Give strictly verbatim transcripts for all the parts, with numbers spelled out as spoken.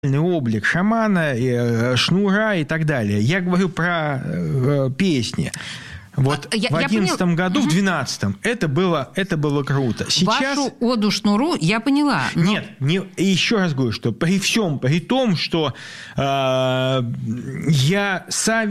облик шамана, шнура и так далее. Я говорю про э, песни. Вот я, в одиннадцатом году, угу. в двенадцатом это было, это было круто. Сейчас... Вашу оду шнуру я поняла. Но... Нет, не, еще раз говорю, что при всем, при том, что э, я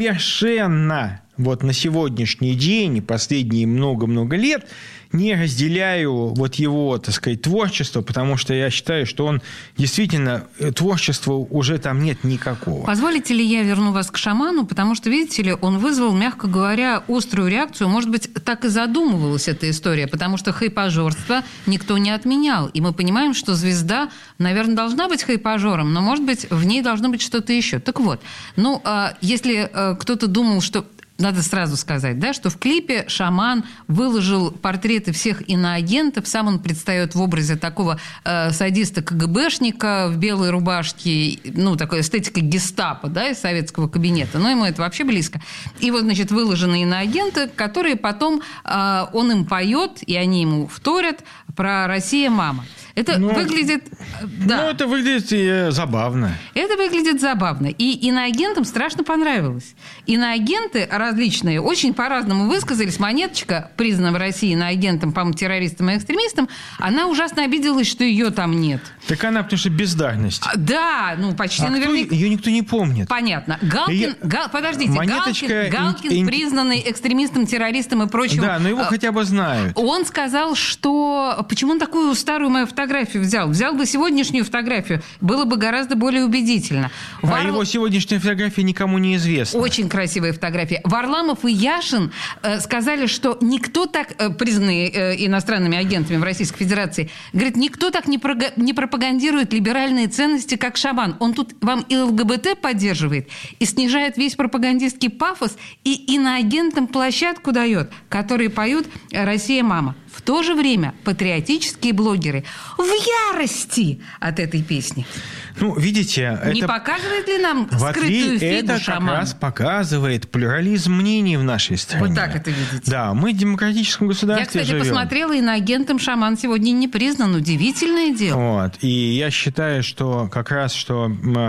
совершенно вот на сегодняшний день, последние много-много лет, не разделяю вот его, так сказать, творчество, потому что я считаю, что он действительно, творчества уже там нет никакого. Позволите ли я верну вас к шаману, потому что, видите ли, он вызвал, мягко говоря, острую реакцию. Может быть, так и задумывалась эта история, потому что хайпажорство никто не отменял. И мы понимаем, что звезда, наверное, должна быть хайпажором, но, может быть, в ней должно быть что-то еще. Так вот, ну, если кто-то думал, что... Надо сразу сказать, да, что в клипе шаман выложил портреты всех иноагентов. Сам он предстает в образе такого э, садиста-КГБшника в белой рубашке, ну, такой эстетика гестапо, да, из советского кабинета. Но ему это вообще близко. И вот, значит, выложены иноагенты, которые потом э, он им поет, и они ему вторят про «Россия, мама». Это ну, выглядит... Да. Ну, это выглядит и забавно. Это выглядит забавно. И иноагентам страшно понравилось. Иноагенты различные очень по-разному высказались. Монеточка, признана в России иноагентом, по-моему, террористом и экстремистом, она ужасно обиделась, что ее там нет. Так она, потому что бездарность. Да, ну, почти а наверняка. Кто, ее никто не помнит. Понятно. Галкин, ее... Гал... подождите, Монеточка... Галкин, Галкин ин... признанный экстремистом, террористом и прочим. Да, но его хотя бы знают. Он сказал, что... Почему он такую старую мою фотографию взял? Взял бы сегодняшнюю фотографию, было бы гораздо более убедительно. Вар... А его сегодняшняя фотография никому не известна. Очень красивая фотография. Варламов и Яшин э, сказали, что никто так, э, признанные э, иностранными агентами в Российской Федерации, говорит, никто так не, прога... не пропагандирует либеральные ценности, как шаман. Он тут вам и ЛГБТ поддерживает, и снижает весь пропагандистский пафос, и иноагентам площадку дает, которые поют «Россия, мама». В то же время патриотические блогеры в ярости от этой песни. Ну, видите... Не это... показывает ли нам в скрытую фигу это шамана? как раз показывает плюрализм мнений в нашей стране. Вот так это видите. Да, мы в демократическом государстве Я, кстати, живем. посмотрела, иноагентом шаман сегодня не признан. Удивительное дело. Вот. И я считаю, что как раз, что...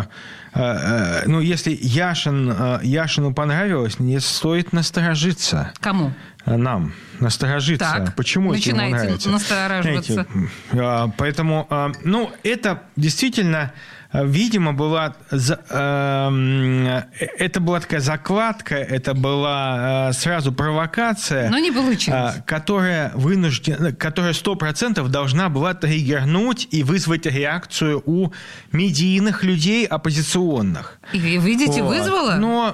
Ну, если Яшин, Яшину понравилось, не стоит насторожиться. Кому? Нам. Насторожиться. Так, почему это ему нравится? Начинайте настораживаться. Знаете, поэтому, ну, это действительно, видимо, была... Это была такая закладка, это была сразу провокация. Но не получилось. Которая вынуждена, которая сто процентов должна была триггернуть и вызвать реакцию у медийных людей оппозиционных. И, видите, вот. Вызвала? Но,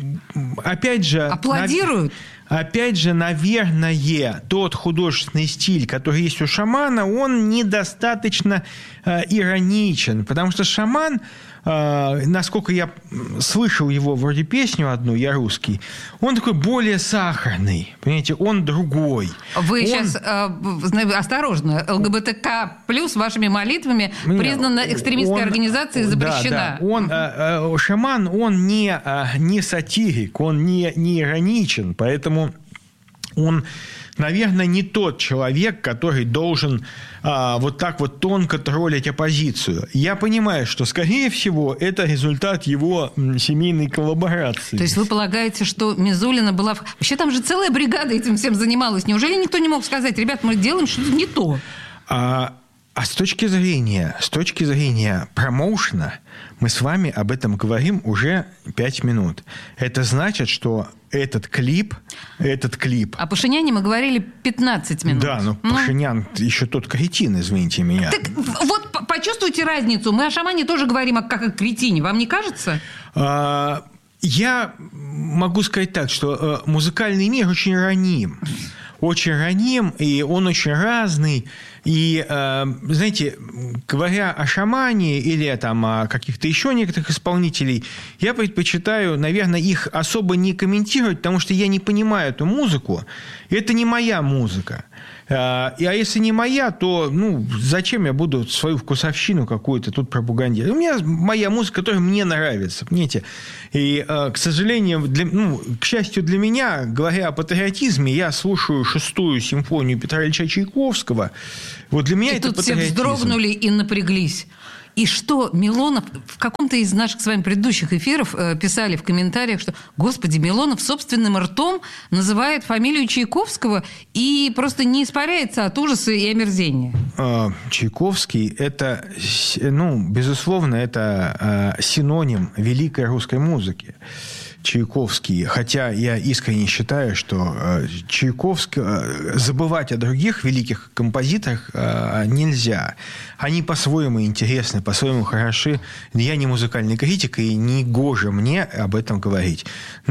опять же... Аплодируют. Опять же, наверное, тот художественный стиль, который есть у шамана, он недостаточно э, ироничен, потому что шаман, э, насколько я слышал его вроде песню одну, «Я русский», он такой более сахарный, понимаете, он другой. Вы он... сейчас э, осторожно, ЛГБТК плюс вашими молитвами признана экстремистской он... организацией, запрещена. Да, да. Он, э, э, шаман, он не, э, не сатирик, он не, не ироничен, поэтому он, наверное, не тот человек, который должен а, вот так вот тонко троллить оппозицию. Я понимаю, что, скорее всего, это результат его семейной коллаборации. То есть вы полагаете, что Мизулина была... Вообще там же целая бригада этим всем занималась. Неужели никто не мог сказать, ребят, мы делаем что-то не то? А, а с точки зрения, с точки зрения промоушена, мы с вами об этом говорим уже пять минут. Это значит, что этот клип, этот клип... О Пашиняне мы говорили пятнадцать минут. Да, но ну, Пашинян еще тот кретин, извините меня. Так вот почувствуйте разницу. Мы о шамане тоже говорим как о кретине. Вам не кажется? А, я могу сказать так, что музыкальный мир очень раним. Очень раним, и он очень разный. И, э, знаете, говоря о шамане или там, о каких-то еще некоторых исполнителей, я предпочитаю, наверное, их особо не комментировать, потому что я не понимаю эту музыку. Это не моя музыка. А если не моя, то ну, зачем я буду свою вкусовщину какую-то тут пропагандировать? У меня моя музыка, которая мне нравится, понимаете? И, к сожалению, для, ну, к счастью для меня, говоря о патриотизме, я слушаю шестую симфонию Петра Ильича Чайковского. Вот для меня и это тут патриотизм. все вздрогнули и напряглись. И что Милонов в каком-то из наших с вами предыдущих эфиров писали в комментариях, что, господи, Милонов собственным ртом называет фамилию Чайковского и просто не испаряется от ужаса и омерзения. Чайковский – это, ну, безусловно, это синоним великой русской музыки. Чайковский, хотя я искренне считаю, что Чайковский, забывать о других великих композиторах нельзя. Они по-своему интересны, по-своему хороши. Я не музыкальный критик, и не гоже мне об этом говорить.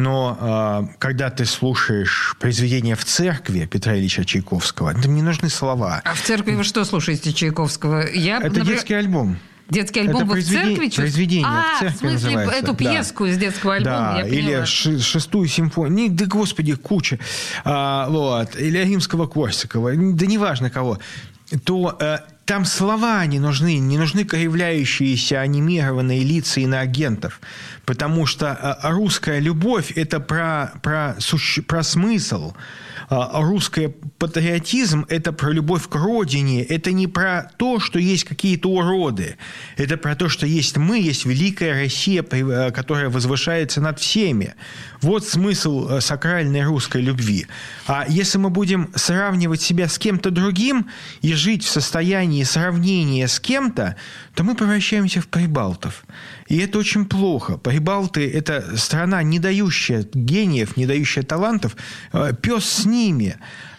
Но когда ты слушаешь произведения в церкви Петра Ильича Чайковского, там не нужны слова. А в церкви вы что слушаете Чайковского? Я, Это например... детский альбом. Детский альбом вы в церкви? Произведение а, в церкви в смысле, называется. эту пьеску да. из детского альбома, да, я поняла. Или шестую симфонию. Да, господи, куча. А, вот. Или Римского-Корсакова. Да неважно кого. То а, там слова не нужны. Не нужны кривляющиеся анимированные лица иноагентов. Потому что а, русская любовь – это про, про, суще, про смысл. А русский патриотизм – это про любовь к родине, это не про то, что есть какие-то уроды, это про то, что есть мы, есть великая Россия, которая возвышается над всеми. Вот смысл сакральной русской любви. А если мы будем сравнивать себя с кем-то другим и жить в состоянии сравнения с кем-то, то мы превращаемся в прибалтов. И это очень плохо. Прибалты – это страна, не дающая гениев, не дающая талантов. Пес с ними.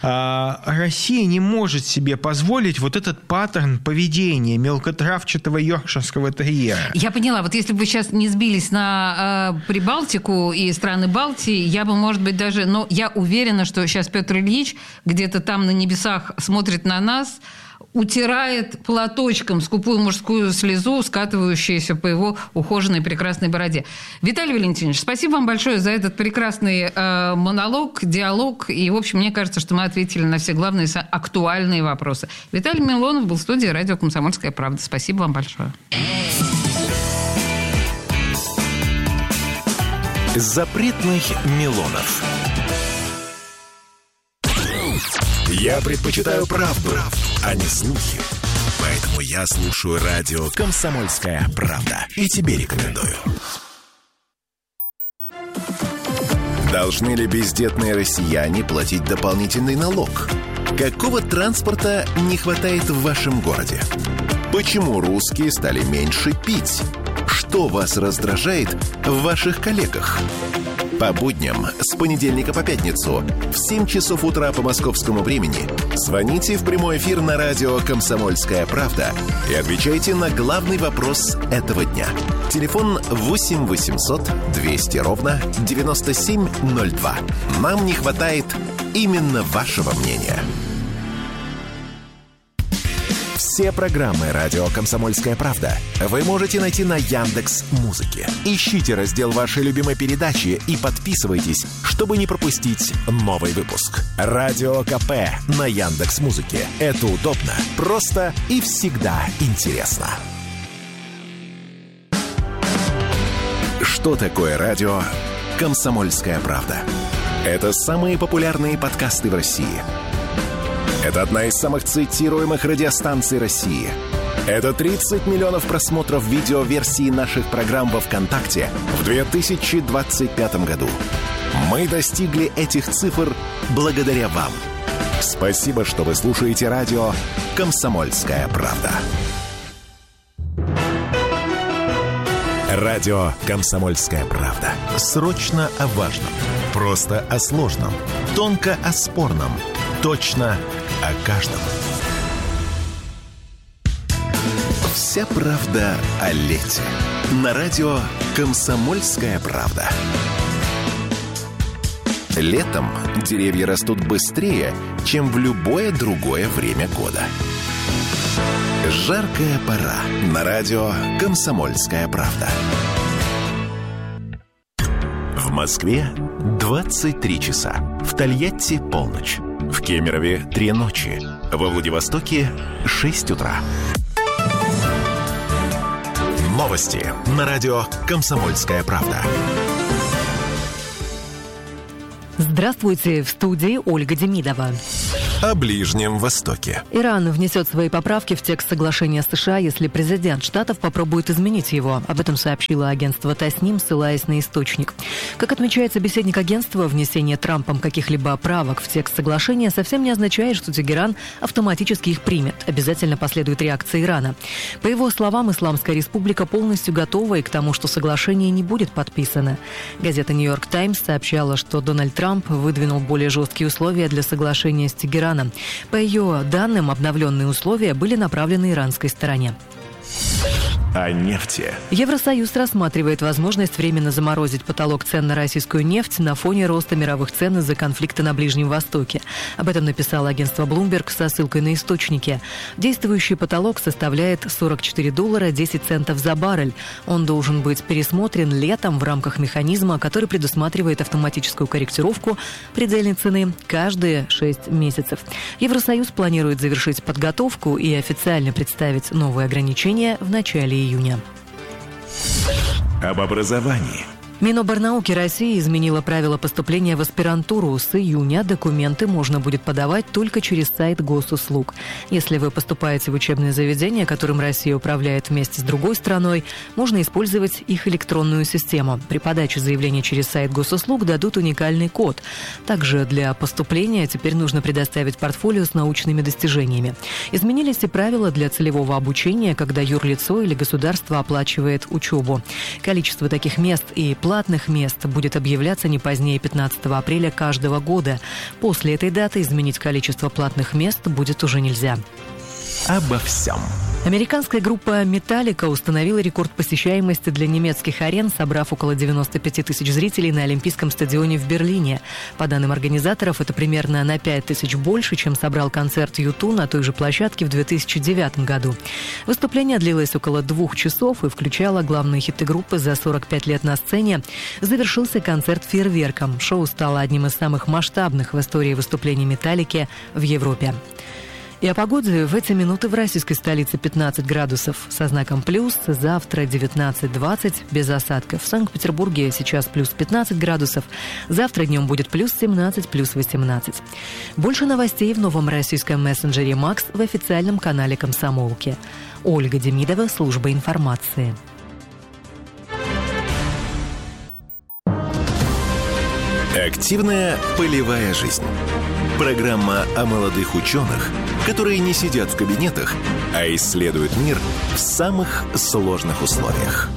А Россия не может себе позволить вот этот паттерн поведения мелкотравчатого йоркширского терьера. Я поняла. Вот если бы вы сейчас не сбились на э, Прибалтику и страны Балтии, я бы, может быть, даже... Но я уверена, что сейчас Петр Ильич где-то там на небесах смотрит на нас, утирает платочком скупую мужскую слезу, скатывающуюся по его ухоженной прекрасной бороде. Виталий Валентинович, спасибо вам большое за этот прекрасный э, монолог, диалог. И, в общем, мне кажется, что мы ответили на все главные актуальные вопросы. Виталий Милонов был в студии радио «Комсомольская правда». Спасибо вам большое. Запретных Милонов. Я предпочитаю правду, а не слухи. Поэтому я слушаю радио «Комсомольская правда». И тебе рекомендую. Должны ли бездетные россияне платить дополнительный налог? Какого транспорта не хватает в вашем городе? Почему русские стали меньше пить? Что вас раздражает в ваших коллегах? По будням с понедельника по пятницу в семь часов утра по московскому времени звоните в прямой эфир на радио «Комсомольская правда» и отвечайте на главный вопрос этого дня. Телефон восемь восемьсот двести ровно девяносто семь ноль два. Нам не хватает именно вашего мнения. Все программы радио «Комсомольская правда» вы можете найти на Яндекс.Музыке. Ищите раздел вашей любимой передачи и подписывайтесь, чтобы не пропустить новый выпуск. Радио КП на Яндекс.Музыке. Это удобно, просто и всегда интересно. Что такое радио «Комсомольская правда»? Это самые популярные подкасты в России. Это одна из самых цитируемых радиостанций России. Это тридцать миллионов просмотров видеоверсии наших программ во ВКонтакте в две тысячи двадцать пятом году. Мы достигли этих цифр благодаря вам. Спасибо, что вы слушаете радио «Комсомольская правда». Радио «Комсомольская правда». Срочно о важном. Просто о сложном. Тонко о спорном. Точно о каждом. Вся правда о лете. На радио «Комсомольская правда». Летом деревья растут быстрее, чем в любое другое время года. Жаркая пора. На радио «Комсомольская правда». В Москве двадцать три часа. В Тольятти полночь. В Кемерове три ночи. Во Владивостоке шесть утра. Новости на радио «Комсомольская правда». Здравствуйте, в студии Ольга Демидова. о Ближнем Востоке. Иран внесет свои поправки в текст соглашения США, если президент штатов попробует изменить его. Об этом сообщило агентство Тасним, ссылаясь на источник. Как отмечает собеседник агентства, внесение Трампом каких-либо правок в текст соглашения совсем не означает, что Тегеран автоматически их примет. Обязательно последует реакция Ирана. По его словам, Исламская республика полностью готова и к тому, что соглашение не будет подписано. Газета «Нью-Йорк Таймс» сообщала, что Дональд Трамп выдвинул более жесткие условия для соглашения с Тегераном. По ее данным, обновленные условия были направлены иранской стороне. О нефти. Евросоюз рассматривает возможность временно заморозить потолок цен на российскую нефть на фоне роста мировых цен из-за конфликта на Ближнем Востоке. Об этом написало агентство Bloomberg со ссылкой на источники. Действующий потолок составляет сорок четыре доллара десять центов за баррель. Он должен быть пересмотрен летом в рамках механизма, который предусматривает автоматическую корректировку предельной цены каждые шесть месяцев. Евросоюз планирует завершить подготовку и официально представить новые ограничения в начале июня. Об образовании. Миноборнауки России изменила правила поступления в аспирантуру. С июня документы можно будет подавать только через сайт госуслуг. Если вы поступаете в учебное заведение, которым Россия управляет вместе с другой страной, можно использовать их электронную систему. При подаче заявления через сайт госуслуг дадут уникальный код. Также для поступления теперь нужно предоставить портфолио с научными достижениями. Изменились и правила для целевого обучения, когда юрлицо или государство оплачивает учебу. Количество таких мест и платных мест будет объявляться не позднее пятнадцатого апреля каждого года. После этой даты изменить количество платных мест будет уже нельзя. Обо всем. Американская группа «Металлика» установила рекорд посещаемости для немецких арен, собрав около девяносто пять тысяч зрителей на Олимпийском стадионе в Берлине. По данным организаторов, это примерно на пять тысяч больше, чем собрал концерт ю ту на той же площадке в две тысячи девятом году. Выступление длилось около двух часов и включало главные хиты группы за сорок пять лет на сцене. Завершился концерт фейерверком. Шоу стало одним из самых масштабных в истории выступлений «Металлики» в Европе. И о погоде в эти минуты в российской столице пятнадцать градусов со знаком плюс, завтра девятнадцать-двадцать без осадков. В Санкт-Петербурге сейчас плюс пятнадцать градусов, завтра днем будет плюс семнадцать, плюс восемнадцать. Больше новостей в новом российском мессенджере «Макс» в официальном канале «Комсомолки». Ольга Демидова, служба информации. Активная полевая жизнь. Программа о молодых ученых, которые не сидят в кабинетах, а исследуют мир в самых сложных условиях.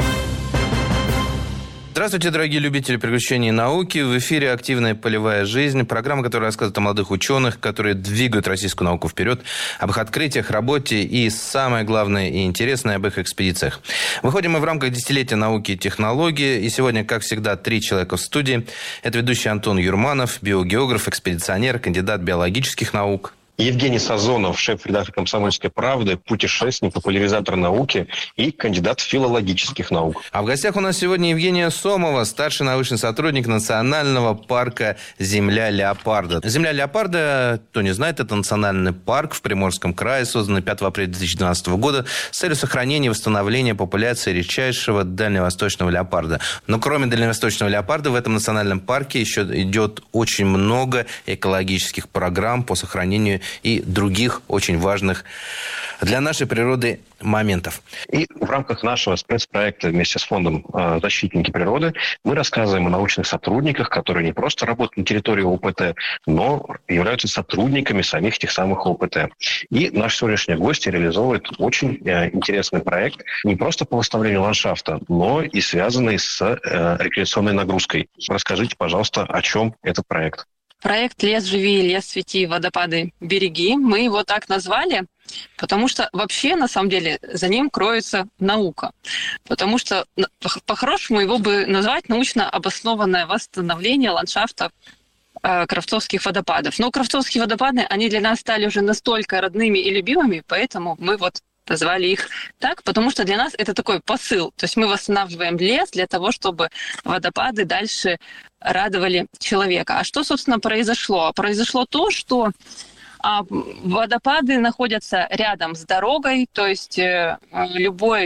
Здравствуйте, дорогие любители приключений и науки. В эфире «Активная полевая жизнь». Программа, которая рассказывает о молодых ученых, которые двигают российскую науку вперед, об их открытиях, работе и, самое главное и интересное, об их экспедициях. Выходим мы в рамках десятилетия науки и технологии. И сегодня, как всегда, три человека в студии. Это ведущий Антон Юрманов, биогеограф, экспедиционер, кандидат биологических наук. Евгений Сазонов, шеф-редактор «Комсомольской правды», путешественник, популяризатор науки и кандидат филологических наук. А в гостях у нас сегодня Евгения Сомова, старший научный сотрудник Национального парка «Земля леопарда». «Земля леопарда», кто не знает, это национальный парк в Приморском крае, созданный пятого апреля две тысячи двенадцатого года с целью сохранения и восстановления популяции редчайшего дальневосточного леопарда. Но кроме дальневосточного леопарда в этом национальном парке еще идет очень много экологических программ по сохранению и других очень важных для нашей природы моментов. И в рамках нашего спецпроекта вместе с фондом «Защитники природы» мы рассказываем о научных сотрудниках, которые не просто работают на территории о пэ тэ, но являются сотрудниками самих тех самых о пэ тэ. И наши сегодняшние гости реализовывают очень интересный проект не просто по восстановлению ландшафта, но и связанный с рекреационной нагрузкой. Расскажите, пожалуйста, о чем этот проект. Проект «Лес живи, лес свети, водопады береги». Мы его так назвали, потому что вообще, на самом деле, за ним кроется наука. Потому что, по-хорошему, его бы назвать научно обоснованное восстановление ландшафта э, Кравцовских водопадов. Но Кравцовские водопады, они для нас стали уже настолько родными и любимыми, поэтому мы вот назвали их так, потому что для нас это такой посыл. То есть мы восстанавливаем лес для того, чтобы водопады дальше радовали человека. А что, собственно, произошло? Произошло то, что а, водопады находятся рядом с дорогой, то есть э, любой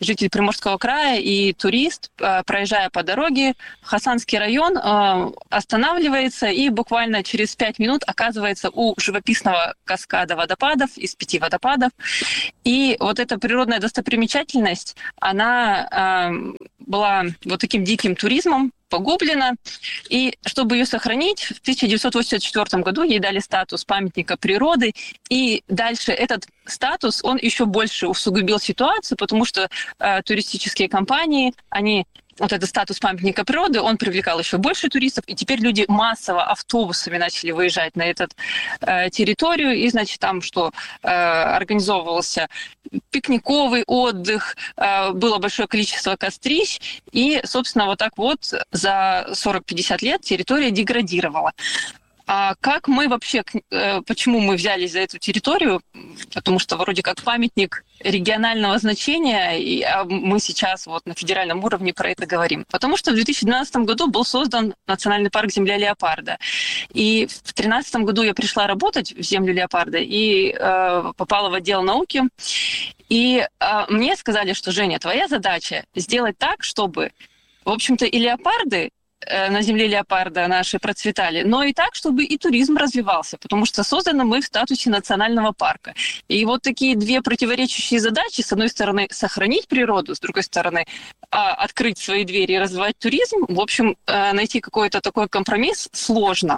житель Приморского края и турист, проезжая по дороге, Хасанский район останавливается и буквально через пять минут оказывается у живописного каскада водопадов, из пяти водопадов. И вот эта природная достопримечательность, она была вот таким диким туризмом погублена. И чтобы ее сохранить, в тысяча девятьсот восемьдесят четвёртом году ей дали статус памятника природы. И дальше этот статус, он еще больше усугубил ситуацию, потому что э, туристические компании, они... Вот этот статус памятника природы, он привлекал еще больше туристов, и теперь люди массово автобусами начали выезжать на эту э, территорию, и, значит, там что, э, организовывался пикниковый отдых, э, было большое количество кострищ, и, собственно, вот так вот за сорок-пятьдесят лет территория деградировала. А как мы вообще, почему мы взялись за эту территорию? Потому что вроде как памятник регионального значения, и мы сейчас вот на федеральном уровне про это говорим. Потому что в две тысячи двенадцатом году был создан национальный парк «Земля леопарда». И в две тысячи тринадцатом году я пришла работать в «Землю леопарда» и э, попала в отдел науки. И э, мне сказали, что, Женя, твоя задача сделать так, чтобы, в общем-то, и леопарды на земле леопарда наши процветали, но и так, чтобы и туризм развивался, потому что созданы мы в статусе национального парка. И вот такие две противоречащие задачи: с одной стороны, сохранить природу, с другой стороны, открыть свои двери и развивать туризм, в общем, найти какой-то такой компромисс сложно.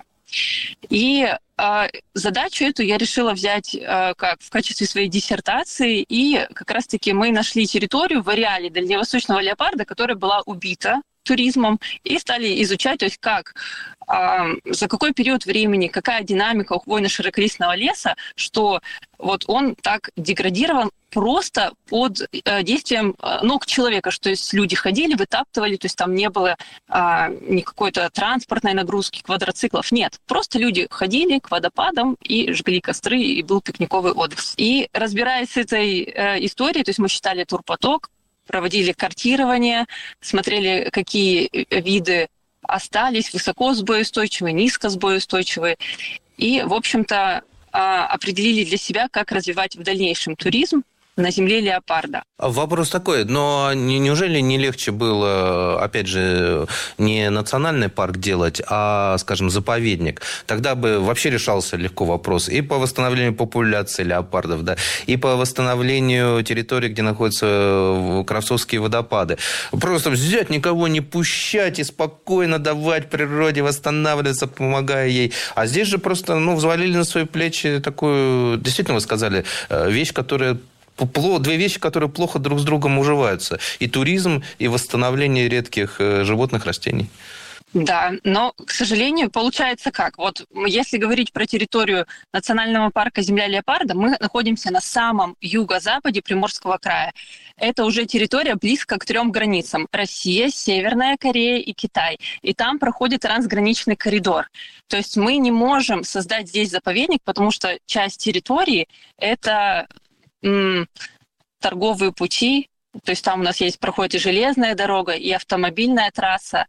И э, задачу эту я решила взять э, как в качестве своей диссертации, и как раз-таки мы нашли территорию в ареале дальневосточного леопарда, которая была убита туризмом, и стали изучать, то есть как, э, за какой период времени, какая динамика у хвойно-широколистного леса, что вот он так деградирован просто под э, действием э, ног человека, что есть люди ходили, вытаптывали, то есть там не было э, никакой-то транспортной нагрузки, квадроциклов, нет. Просто люди ходили к водопадам и жгли костры, и был пикниковый отдых. И разбираясь с этой э, историей, то есть мы считали турпоток, проводили картирование, смотрели, какие виды остались, высоко сбоеустойчивые, низко сбоеустойчивые, и, в общем-то, определили для себя, как развивать в дальнейшем туризм на земле леопарда. Вопрос такой, но неужели не легче было, опять же, не национальный парк делать, а, скажем, заповедник? Тогда бы вообще решался легко вопрос и по восстановлению популяции леопардов, да, и по восстановлению территории, где находятся Кравцовские водопады. Просто взять, никого не пущать и спокойно давать природе восстанавливаться, помогая ей. А здесь же просто, ну, взвалили на свои плечи такую, действительно, вы сказали, вещь, которая... Две вещи, которые плохо друг с другом уживаются. И туризм, и восстановление редких животных, растений. Да, но, к сожалению, получается как? Вот если говорить про территорию национального парка «Земля леопарда», мы находимся на самом юго-западе Приморского края. Это уже территория близко к трем границам: Россия, Северная Корея и Китай. И там проходит трансграничный коридор. То есть мы не можем создать здесь заповедник, потому что часть территории – это м- торговые пути. То есть там у нас есть, проходит и железная дорога, и автомобильная трасса.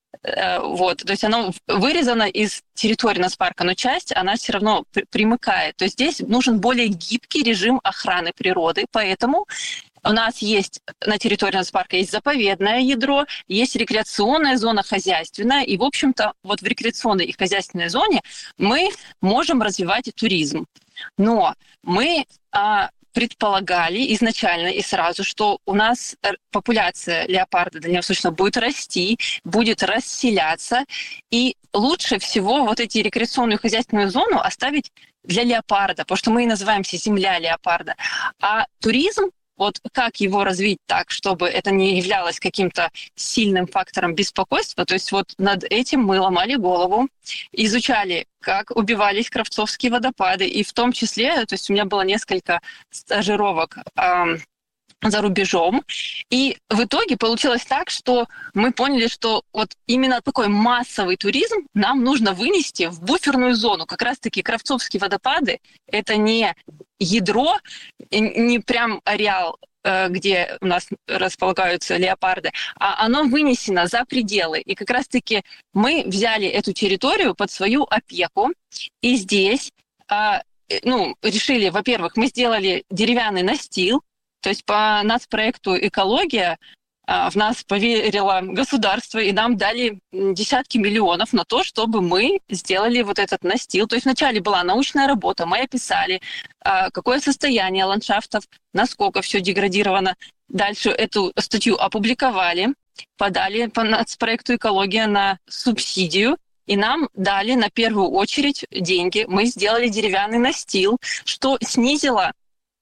Вот, то есть оно вырезано из территории нацпарка, но часть, она все равно примыкает. То есть здесь нужен более гибкий режим охраны природы, поэтому у нас есть на территории нацпарка есть заповедное ядро, есть рекреационная зона, хозяйственная, и, в общем-то, вот в рекреационной и хозяйственной зоне мы можем развивать туризм. Но мы... А, предполагали изначально и сразу, что у нас популяция леопарда дальневосточного будет расти, будет расселяться, и лучше всего вот эти рекреационную и хозяйственную зону оставить для леопарда, потому что мы и называемся «Земля леопарда». А туризм, вот как его развить так, чтобы это не являлось каким-то сильным фактором беспокойства, то есть вот над этим мы ломали голову, изучали, как убивались Кравцовские водопады, и в том числе, то есть у меня было несколько стажировок э, за рубежом, и в итоге получилось так, что мы поняли, что вот именно такой массовый туризм нам нужно вынести в буферную зону. Как раз-таки Кравцовские водопады — это не ядро, не прям ареал, где у нас располагаются леопарды, а оно вынесено за пределы. И как раз-таки мы взяли эту территорию под свою опеку, и здесь ну, решили, во-первых, мы сделали деревянный настил, То есть по нацпроекту «Экология» в нас поверило государство, и нам дали десятки миллионов на то, чтобы мы сделали вот этот настил. То есть вначале была научная работа, мы описали, какое состояние ландшафтов, насколько все деградировано. Дальше эту статью опубликовали, подали по нацпроекту «Экология» на субсидию, и нам дали на первую очередь деньги. Мы сделали деревянный настил, что снизило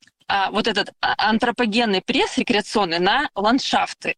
а, вот этот антропогенный пресс рекреационный на ландшафты.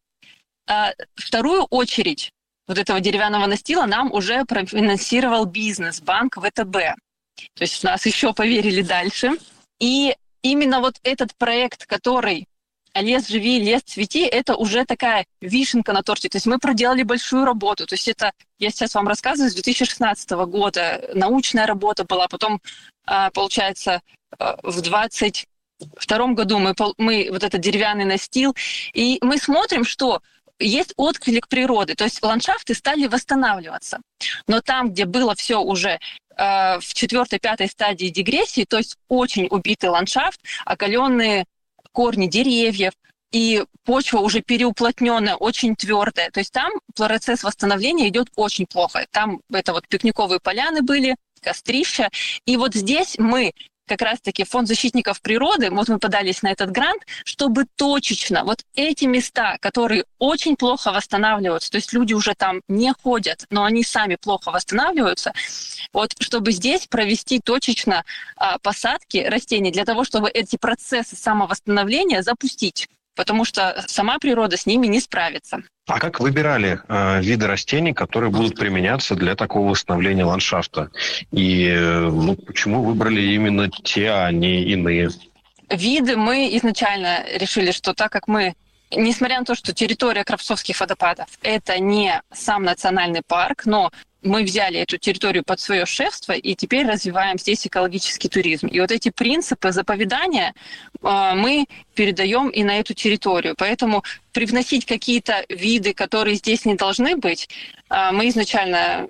А, вторую очередь вот этого деревянного настила нам уже профинансировал бизнес, банк ВТБ. То есть нас еще поверили дальше. И именно вот этот проект, который «Лес живи, лес цвети», это уже такая вишенка на торте. То есть мы проделали большую работу. То есть это, я сейчас вам рассказываю, с две тысячи шестнадцатого года научная работа была. Потом, получается, в двадцать втором году мы, мы вот этот деревянный настил. И мы смотрим, что есть отклик природы. То есть ландшафты стали восстанавливаться. Но там, где было все уже в четвертой-пятой стадии дегрессии, то есть очень убитый ландшафт, оголенные корни деревьев, и почва уже переуплотненная, очень твердая. То есть там процесс восстановления идет очень плохо. Там это вот пикниковые поляны были, кострища. И вот здесь мы как раз-таки Фонд защитников природы, вот мы подались на этот грант, чтобы точечно вот эти места, которые очень плохо восстанавливаются, то есть люди уже там не ходят, но они сами плохо восстанавливаются, вот чтобы здесь провести точечно а, посадки растений для того, чтобы эти процессы самовосстановления запустить, потому что сама природа с ними не справится. А как выбирали э, виды растений, которые будут применяться для такого восстановления ландшафта? И э, ну, почему выбрали именно те, а не иные? Виды мы изначально решили, что так как мы, несмотря на то, что территория Кравцовских водопадов – это не сам национальный парк, но мы взяли эту территорию под свое шефство и теперь развиваем здесь экологический туризм. И вот эти принципы заповедания э, мы передаем и на эту территорию. Поэтому привносить какие-то виды, которые здесь не должны быть, э, мы изначально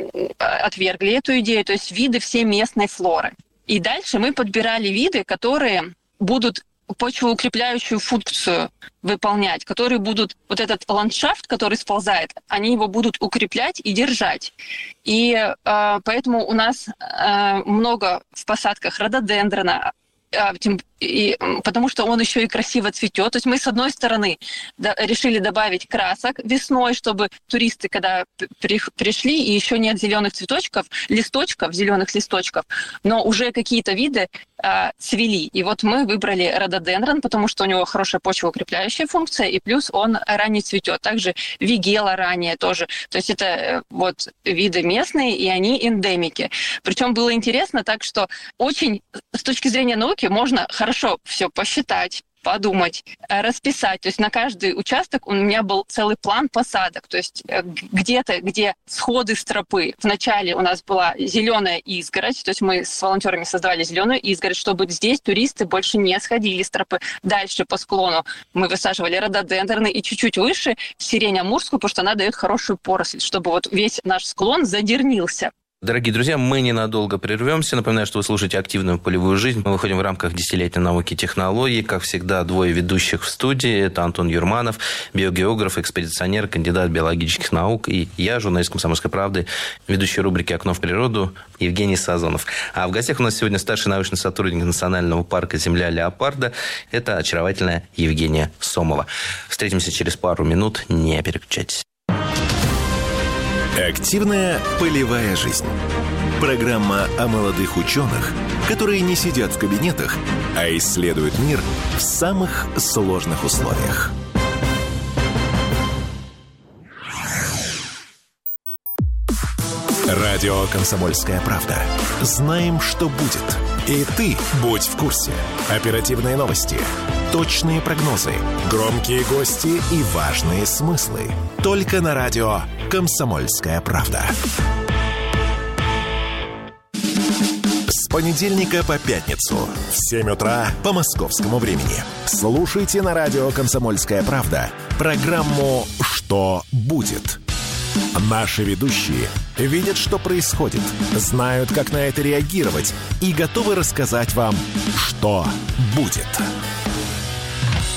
отвергли эту идею, то есть виды всей местной флоры. И дальше мы подбирали виды, которые будут почвоукрепляющую функцию выполнять, которые будут, вот этот ландшафт, который сползает, они его будут укреплять и держать. И э, поэтому у нас э, много в посадках рододендрона, э, тем, и, потому что он еще и красиво цветет. То есть мы, с одной стороны, да, решили добавить красок весной, чтобы туристы, когда при, пришли, и еще нет зеленых цветочков, листочков, зеленых листочков, но уже какие-то виды э, цвели. И вот мы выбрали рододендрон, потому что у него хорошая почвоукрепляющая функция, и плюс он ранее цветет. Также вигела ранее тоже. То есть это э, вот виды местные, и они эндемики. Причем было интересно так, что очень с точки зрения науки можно хорошо Хорошо все посчитать, подумать, расписать. То есть на каждый участок у меня был целый план посадок. То есть где-то, где сходы с тропы. Вначале у нас была зеленая изгородь. То есть мы с волонтерами создавали зеленую изгородь, чтобы здесь туристы больше не сходили с тропы. Дальше по склону мы высаживали рододендроны и чуть-чуть выше сирень амурскую, потому что она дает хорошую поросль, чтобы вот весь наш склон задернился. Дорогие друзья, мы ненадолго прервемся. Напоминаю, что вы слушаете «Активную полевую жизнь». Мы выходим в рамках десятилетия науки и технологий. Как всегда, двое ведущих в студии. Это Антон Юрманов, биогеограф, экспедиционер, кандидат биологических наук. И я, журналист «Комсомольской правды», ведущий рубрики «Окно в природу» Евгений Сазонов. А в гостях у нас сегодня старший научный сотрудник Национального парка «Земля леопарда». Это очаровательная Евгения Сомова. Встретимся через пару минут. Не переключайтесь. Активная полевая жизнь. Программа о молодых ученых, которые не сидят в кабинетах, а исследуют мир в самых сложных условиях. Радио «Комсомольская правда». Знаем, что будет. И ты будь в курсе. Оперативные новости, точные прогнозы, громкие гости и важные смыслы. Только на радио «Комсомольская правда». С понедельника по пятницу в семь утра по московскому времени. Слушайте на радио «Комсомольская правда» программу «Что будет?». Наши ведущие видят, что происходит, знают, как на это реагировать и готовы рассказать вам, что будет.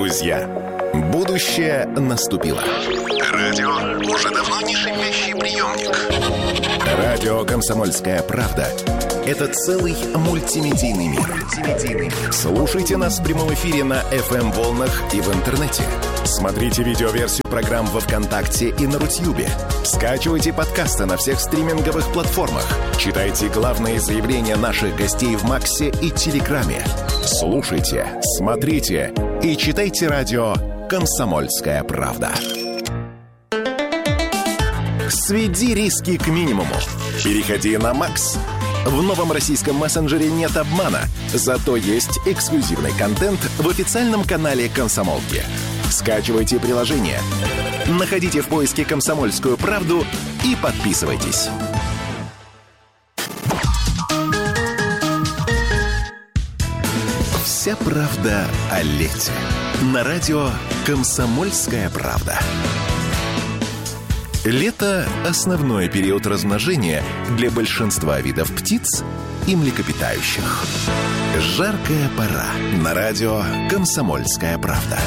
Друзья, будущее наступило. Радио уже давно не шипящий приемник. Радио «Комсомольская правда» — это целый мультимедийный мир. Слушайте нас в прямом эфире на эф эм-волнах и в интернете. Смотрите видеоверсию программ во ВКонтакте и на Рутьюбе. Скачивайте подкасты на всех стриминговых платформах. Читайте главные заявления наших гостей в Максе и Телеграме. Слушайте, смотрите и читайте радио «Комсомольская правда». Сведи риски к минимуму. Переходи на Макс. В новом российском мессенджере нет обмана, зато есть эксклюзивный контент в официальном канале «Комсомолки». Скачивайте приложение, находите в поиске «Комсомольскую правду» и подписывайтесь. Вся правда о лете. На радио «Комсомольская правда». Лето – основной период размножения для большинства видов птиц и млекопитающих. Жаркая пора. На радио «Комсомольская правда».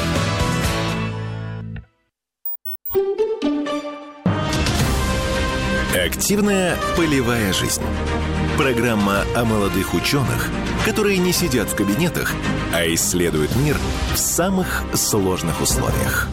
Активная полевая жизнь. Программа о молодых ученых, которые не сидят в кабинетах, а исследуют мир в самых сложных условиях.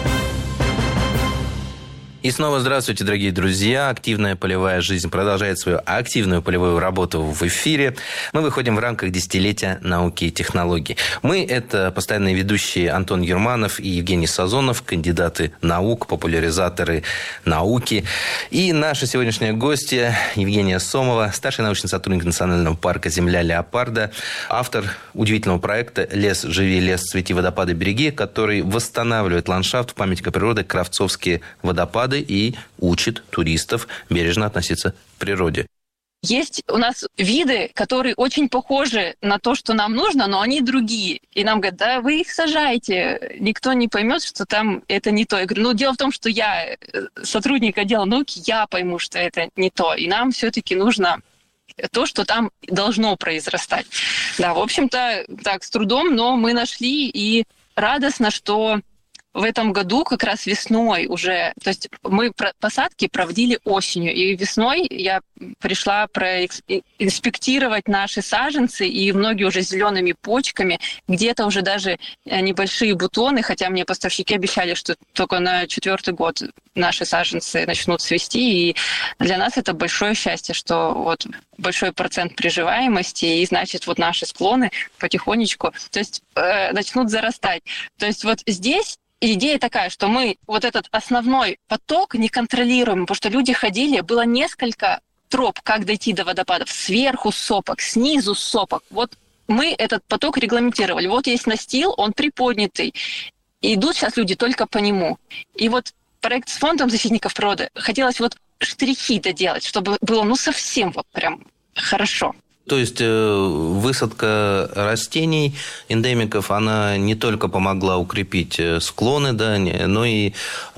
И снова здравствуйте, дорогие друзья. Активная полевая жизнь продолжает свою активную полевую работу в эфире. Мы выходим в рамках десятилетия науки и технологий. Мы – это постоянные ведущие Антон Юрманов и Евгений Сазонов, кандидаты наук, популяризаторы науки. И наша сегодняшняя гостья Евгения Сомова, старший научный сотрудник Национального парка «Земля леопарда», автор удивительного проекта «Лес, живи, лес, цвети, водопады, береги», который восстанавливает ландшафт в памятника природы Кравцовские водопады и учит туристов бережно относиться к природе. Есть у нас виды, которые очень похожи на то, что нам нужно, но они другие. И нам говорят, да вы их сажайте, никто не поймет, что там это не то. Я говорю, ну дело в том, что я сотрудник отдела науки, я пойму, что это не то. И нам все-таки нужно то, что там должно произрастать. Да, в общем-то, так, с трудом, но мы нашли, и радостно, что в этом году как раз весной уже, то есть мы посадки проводили осенью, и весной я пришла проинспектировать наши саженцы, и многие уже с зелеными почками, где-то уже даже небольшие бутоны, хотя мне поставщики обещали, что только на четвертый год наши саженцы начнут цвести, и для нас это большое счастье, что вот большой процент приживаемости, и значит вот наши склоны потихонечку, то есть э, начнут зарастать. То есть вот здесь идея такая, что мы вот этот основной поток не контролируем, потому что люди ходили, было несколько троп, как дойти до водопадов. Сверху сопок, снизу сопок. Вот мы этот поток регламентировали. Вот есть настил, он приподнятый. И идут сейчас люди только по нему. И вот проект с фондом защитников природы хотелось вот штрихи доделать, чтобы было ну совсем вот прям хорошо. То есть высадка растений, эндемиков, она не только помогла укрепить склоны, да, но и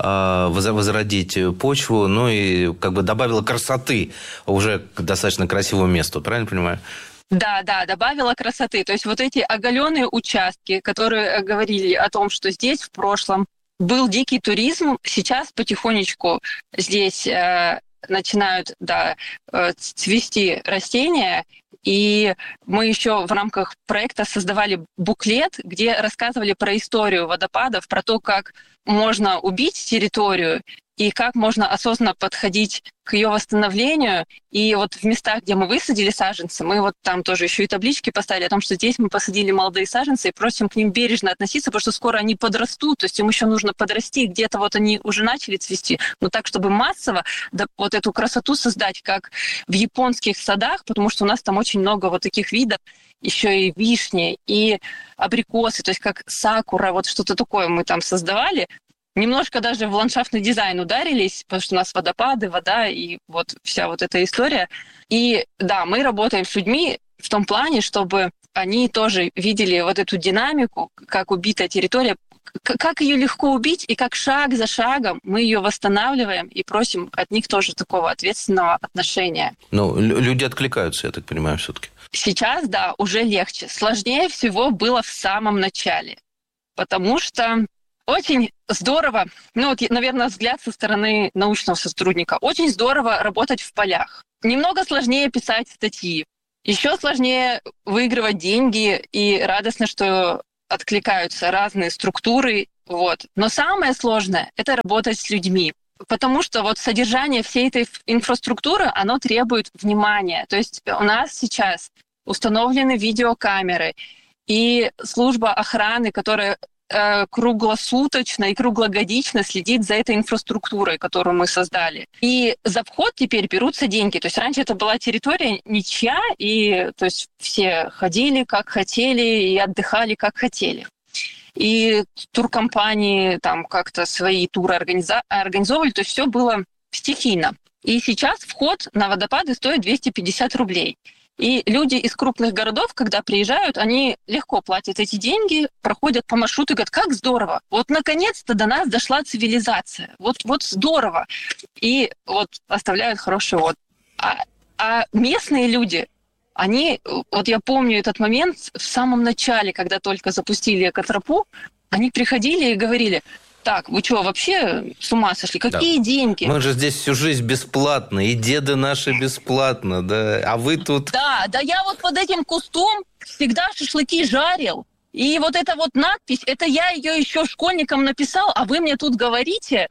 возродить почву, но и как бы добавила красоты уже к достаточно красивому месту, правильно понимаю? Да, да, добавила красоты. То есть вот эти оголенные участки, которые говорили о том, что здесь в прошлом был дикий туризм, сейчас потихонечку здесь э, начинают да, цвести растения. И мы еще в рамках проекта создавали буклет, где рассказывали про историю водопадов, про то, как можно убить территорию и как можно осознанно подходить к ее восстановлению. И вот в местах, где мы высадили саженцы, мы вот там тоже еще и таблички поставили о том, что здесь мы посадили молодые саженцы и просим к ним бережно относиться, потому что скоро они подрастут, то есть им еще нужно подрасти, где-то вот они уже начали цвести, но так, чтобы массово да, вот эту красоту создать, как в японских садах, потому что у нас там очень много вот таких видов, еще и вишни, и абрикосы, то есть как сакура, вот что-то такое мы там создавали. Немножко даже в ландшафтный дизайн ударились, потому что у нас водопады, вода и вот вся вот эта история. И да, мы работаем с людьми в том плане, чтобы они тоже видели вот эту динамику, как убитая территория, как ее легко убить, и как шаг за шагом мы ее восстанавливаем и просим от них тоже такого ответственного отношения. Ну, люди откликаются, я так понимаю, все-таки. Сейчас, да, уже легче. Сложнее всего было в самом начале. потому что очень здорово, ну вот, наверное, взгляд со стороны научного сотрудника, очень здорово работать в полях. Немного сложнее писать статьи, еще сложнее выигрывать деньги, и радостно, что откликаются разные структуры. Вот. Но самое сложное – это работать с людьми, потому что вот содержание всей этой инфраструктуры, оно требует внимания. То есть у нас сейчас установлены видеокамеры и служба охраны, которая круглосуточно и круглогодично следит за этой инфраструктурой, которую мы создали. И за вход теперь берутся деньги. То есть раньше это была территория ничья, и то есть все ходили как хотели и отдыхали как хотели. И туркомпании там как-то свои туры организа- организовывали, то есть все было стихийно. И сейчас вход на водопады стоит двести пятьдесят рублей. И люди из крупных городов, когда приезжают, они легко платят эти деньги, проходят по маршруту и говорят, как здорово, вот наконец-то до нас дошла цивилизация, вот, вот здорово. И вот оставляют хороший отзыв. А, а местные люди, они, вот я помню этот момент в самом начале, когда только запустили экотропу, они приходили и говорили, так, вы что, вообще с ума сошли? Какие да. деньги? Мы же здесь всю жизнь бесплатно, и деды наши бесплатно, да, а вы тут... Да, да я вот под этим кустом всегда шашлыки жарил, и вот эта вот надпись, это я ее еще школьникам написал, а вы мне тут говорите...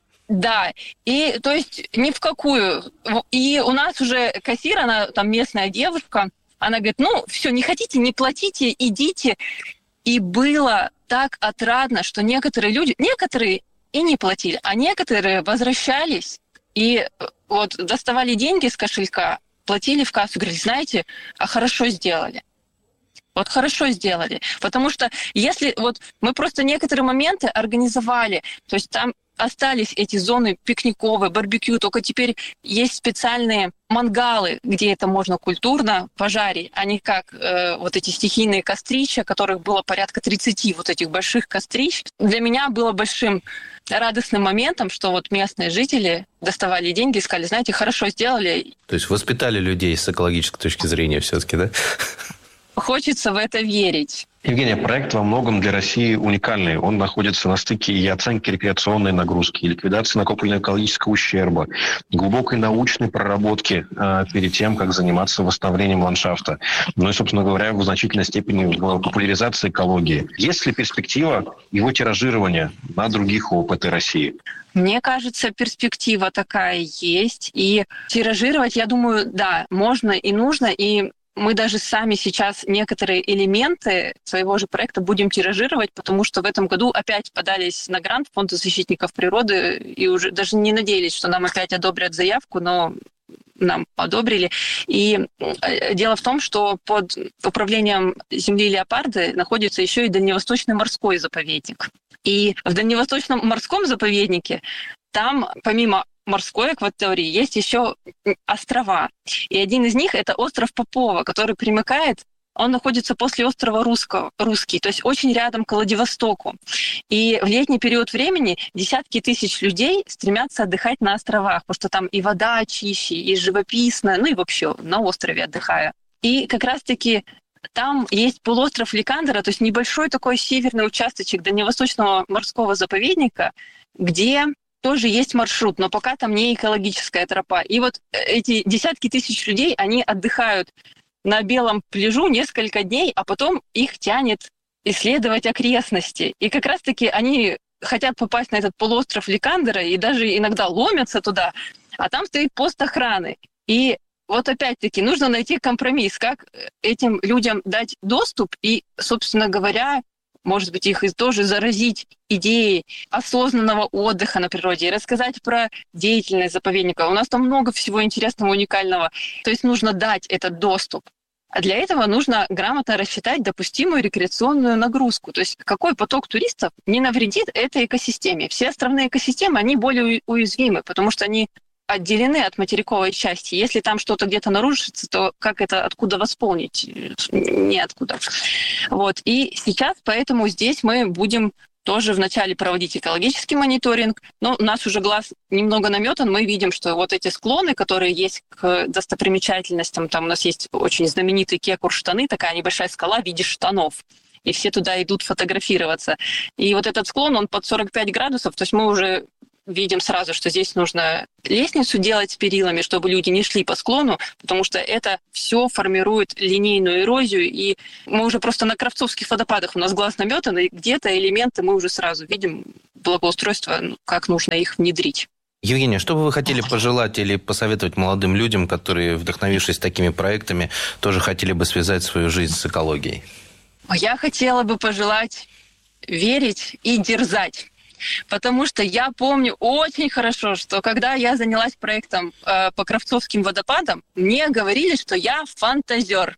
Да, и то есть ни в какую. И у нас уже кассир, она там местная девушка, она говорит, ну, все, не хотите, не платите, идите. И было так отрадно, что некоторые люди, некоторые и не платили, а некоторые возвращались и вот доставали деньги с кошелька, платили в кассу, говорили, знаете, а хорошо сделали. Вот хорошо сделали. Потому что если вот мы просто некоторые моменты организовали, то есть там остались эти зоны пикниковые, барбекю, только теперь есть специальные мангалы, где это можно культурно пожарить, а не как э, вот эти стихийные кострища, которых было порядка тридцать вот этих больших кострищ. Для меня было большим радостным моментом, что вот местные жители доставали деньги и сказали, знаете, хорошо сделали. То есть воспитали людей с экологической точки зрения все-таки, да? Хочется в это верить. Евгения, проект во многом для России уникальный. Он находится на стыке и оценки рекреационной нагрузки, и ликвидации накопленного экологического ущерба, глубокой научной проработки э, перед тем, как заниматься восстановлением ландшафта. Ну и, собственно говоря, в значительной степени популяризации экологии. Есть ли перспектива его тиражирования на других ОПТ России? Мне кажется, перспектива такая есть. И тиражировать, я думаю, да, можно и нужно. И мы даже сами сейчас некоторые элементы своего же проекта будем тиражировать, потому что в этом году опять подались на грант Фонда защитников природы и уже даже не надеялись, что нам опять одобрят заявку, но нам одобрили. И дело в том, что под управлением земли леопарды находится еще и Дальневосточный морской заповедник. И в Дальневосточном морском заповеднике там, помимо морской акватории, есть еще острова. И один из них — это остров Попова, который примыкает, он находится после острова Русского, Русский, то есть очень рядом к Владивостоку. И в летний период времени десятки тысяч людей стремятся отдыхать на островах, потому что там и вода чище, и живописно, ну и вообще на острове отдыхаю. И как раз-таки там есть полуостров Ликандера, то есть небольшой такой северный участочек Дальневосточного морского заповедника, где тоже есть маршрут, но пока там не экологическая тропа. И вот эти десятки тысяч людей, они отдыхают на белом пляжу несколько дней, а потом их тянет исследовать окрестности. И как раз-таки они хотят попасть на этот полуостров Ликандера и даже иногда ломятся туда, а там стоит пост охраны. И вот опять-таки нужно найти компромисс, как этим людям дать доступ и, собственно говоря, может быть, их тоже заразить идеей осознанного отдыха на природе и рассказать про деятельность заповедника. У нас там много всего интересного, уникального. То есть нужно дать этот доступ. А для этого нужно грамотно рассчитать допустимую рекреационную нагрузку. То есть какой поток туристов не навредит этой экосистеме. Все островные экосистемы, они более уязвимы, потому что они отделены от материковой части. Если там что-то где-то нарушится, то как это, откуда восполнить? Неоткуда. Вот. И сейчас поэтому здесь мы будем тоже вначале проводить экологический мониторинг, но у нас уже глаз немного наметан, мы видим, что вот эти склоны, которые есть к достопримечательностям, там у нас есть очень знаменитый Кекур-штаны, такая небольшая скала в виде штанов. и все туда идут фотографироваться. И вот этот склон, он под сорок пять градусов, то есть мы уже видим сразу, что здесь нужно лестницу делать с перилами, чтобы люди не шли по склону, потому что это все формирует линейную эрозию, и мы уже просто на Кравцовских водопадах, у нас глаз наметан, и где-то элементы мы уже сразу видим благоустройство, как нужно их внедрить. Евгения, что бы вы хотели пожелать или посоветовать молодым людям, которые, вдохновившись такими проектами, тоже хотели бы связать свою жизнь с экологией? Я хотела бы пожелать верить и дерзать. Потому что я помню очень хорошо, что когда я занялась проектом э, по Кравцовским водопадам, мне говорили, что я фантазер.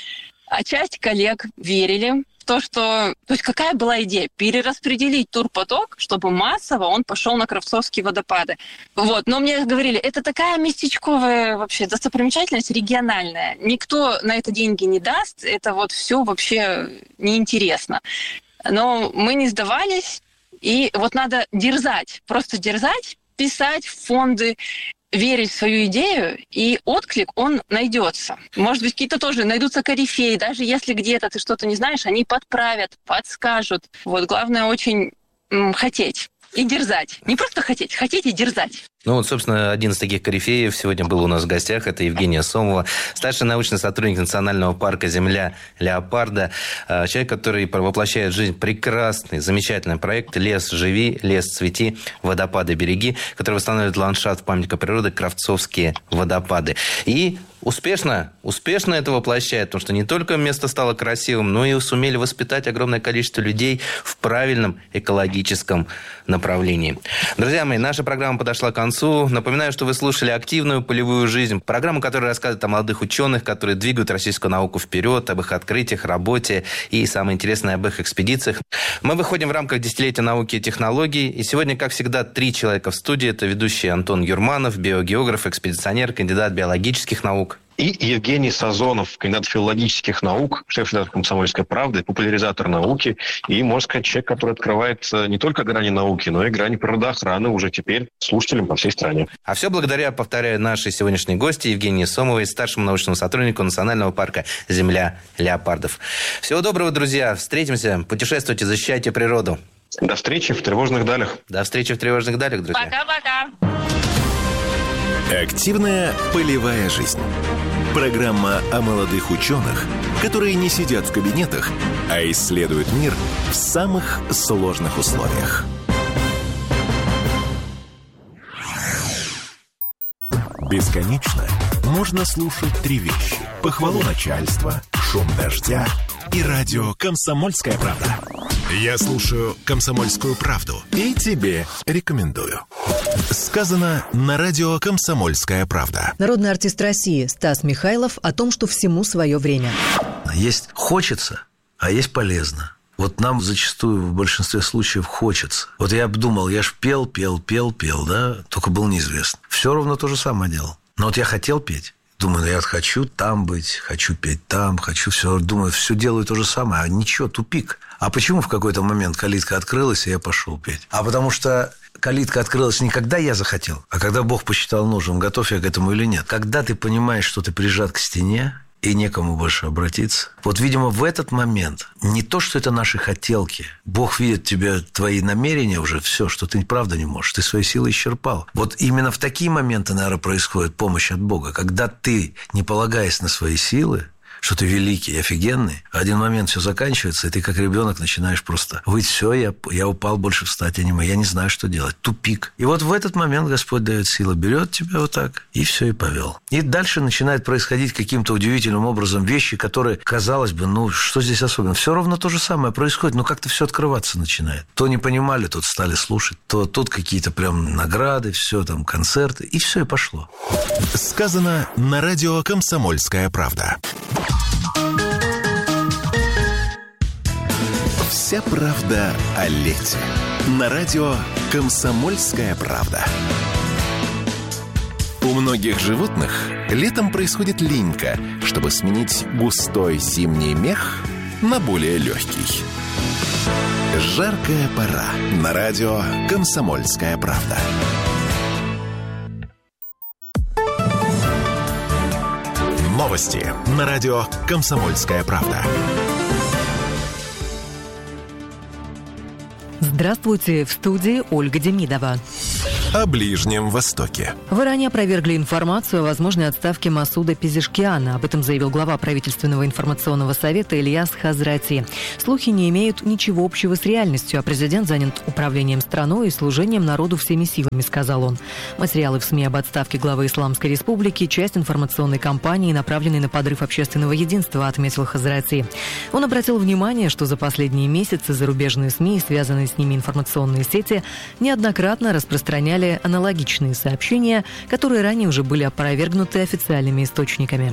А часть коллег верили в то, что... То есть какая была идея? Перераспределить турпоток, чтобы массово он пошел на Кравцовские водопады. Вот. Но мне говорили, это такая местечковая вообще достопримечательность региональная. Никто на это деньги не даст, это вот все вообще неинтересно. Но мы не сдавались. И вот надо дерзать, просто дерзать, писать в фонды, верить в свою идею, и отклик, он найдется. Может быть, какие-то тоже найдутся корифеи, даже если где-то ты что-то не знаешь, они подправят, подскажут. Вот главное очень м, хотеть и дерзать. Не просто хотеть, хотеть и дерзать. Ну вот, собственно, один из таких корифеев сегодня был у нас в гостях. Это Евгения Сомова, старший научный сотрудник Национального парка «Земля леопарда». Человек, который воплощает в жизнь прекрасный, замечательный проект «Лес живи, лес цвети, водопады береги», который восстанавливает ландшафт памятника природы Кравцовские водопады. И успешно, успешно это воплощает, потому что не только место стало красивым, но и сумели воспитать огромное количество людей в правильном экологическом направлении. Друзья мои, наша программа подошла к концу. Напоминаю, что вы слушали «Активную полевую жизнь», программу, которая рассказывает о молодых ученых, которые двигают российскую науку вперед, об их открытиях, работе и, самое интересное, об их экспедициях. Мы выходим в рамках десятилетия науки и технологий. И сегодня, как всегда, три человека в студии. Это ведущий Антон Юрманов, биогеограф, экспедиционер, кандидат биологических наук. И Евгений Сазонов, кандидат филологических наук, шеф-редактор «Комсомольской правды», популяризатор науки и, можно сказать, человек, который открывает не только грани науки, но и грани природоохраны уже теперь слушателям по всей стране. А все благодаря, повторяю, нашей сегодняшней гости Евгении Сомовой, старшему научному сотруднику Национального парка «Земля леопардов». Всего доброго, друзья. Встретимся. Путешествуйте, защищайте природу. До встречи в тревожных далях. До встречи в тревожных далях, друзья. Пока-пока. Активная полевая жизнь. Программа о молодых ученых, которые не сидят в кабинетах, а исследуют мир в самых сложных условиях. Бесконечно можно слушать три вещи: похвалу начальства, шум дождя и радио «Комсомольская правда». Я слушаю «Комсомольскую правду» и тебе рекомендую. Сказано на радио «Комсомольская правда». Народный артист России Стас Михайлов о том, что всему свое время. Есть хочется, а есть полезно. Вот нам зачастую в большинстве случаев хочется. Вот я думал, я ж пел, пел, пел, пел, да, только был неизвестно. Все ровно то же самое делал. Но вот я хотел петь. Думаю, ну я хочу там быть, хочу петь там, хочу все. Думаю, все делаю то же самое, а ничего, тупик. А почему в какой-то момент калитка открылась, и я пошел петь? А потому что калитка открылась не когда я захотел, а когда Бог посчитал нужным, готов я к этому или нет. Когда ты понимаешь, что ты прижат к стене, и некому больше обратиться. Вот, видимо, в этот момент не то, что это наши хотелки. Бог видит тебя, твои намерения уже, все, что ты правда не можешь. Ты свои силы исчерпал. Вот именно в такие моменты, наверное, происходит помощь от Бога. Когда ты, не полагаясь на свои силы, что ты великий, офигенный, в один момент все заканчивается, и ты как ребенок начинаешь просто выть: все, я, я упал, больше встать я не могу, я не знаю, что делать, тупик. И вот в этот момент Господь дает силу, берет тебя вот так, и все, и повел. И дальше начинает происходить каким-то удивительным образом вещи, которые, казалось бы, ну, что здесь особенно? Все ровно то же самое происходит, но как-то все открываться начинает. То не понимали, тут стали слушать, то тут какие-то прям награды, все там, концерты, и все, и пошло. Сказано на радио «Комсомольская правда». Вся правда о лете. На радио «Комсомольская правда». У многих животных летом происходит линька, чтобы сменить густой зимний мех на более легкий. Жаркая пора. На радио «Комсомольская правда». Новости на радио «Комсомольская правда». Здравствуйте, в студии Ольга Демидова. О Ближнем Востоке. В Иране опровергли информацию о возможной отставке Масуда Пезешкиана. Об этом заявил глава правительственного информационного совета Ильяс Хазрати. Слухи не имеют ничего общего с реальностью, а президент занят управлением страной и служением народу всеми силами, сказал он. Материалы в СМИ об отставке главы Исламской Республики – часть информационной кампании, направленной на подрыв общественного единства, отметил Хазрати. Он обратил внимание, что за последние месяцы зарубежные СМИ и связанные с ними информационные сети неоднократно распространяли аналогичные сообщения, которые ранее уже были опровергнуты официальными источниками.